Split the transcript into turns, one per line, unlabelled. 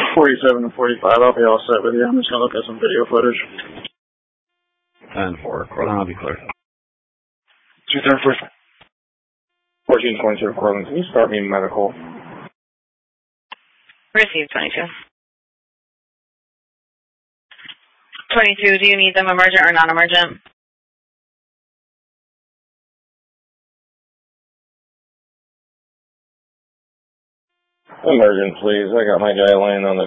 47 and 45, I'll be all set with you. I'm just going to look at some video footage.
10-4, Cortland, I'll be clear.
2-3 1422, Cortland, can you start me medical?
Received 22. 22, do you need them emergent or non-emergent?
Emergent, please. I got my guy laying on the